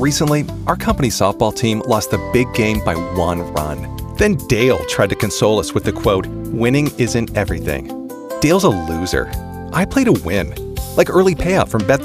Recently, our company softball team lost the big game by 1 run. Then Dale tried to console us with the quote, "Winning isn't everything." Dale's a loser. I play to win, like early payout from Bet